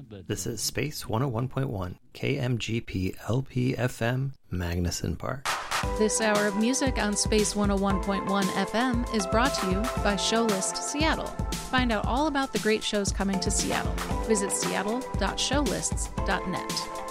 But This is Space 101.1, KMGP LP-FM, Magnuson Park. This hour of music on Space 101.1 FM is brought to you by Showlist Seattle. Find out all about the great shows coming to Seattle. Visit seattle.showlists.net.